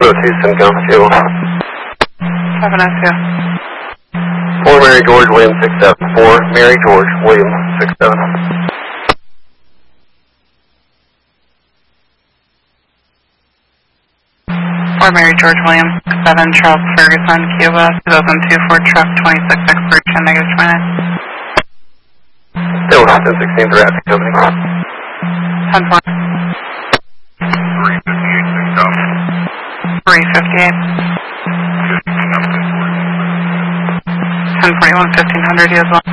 Houston, come to. Have a nice day. 4 Mary George, William 67. 4 Mary George, William 67. Mary George William 7 Charles Ferguson, Cuba, 2002 Ford Truck 26 expiration negative 29. Still 1016 for Rapid Company. 10 4. 358. 1041 1500 as well.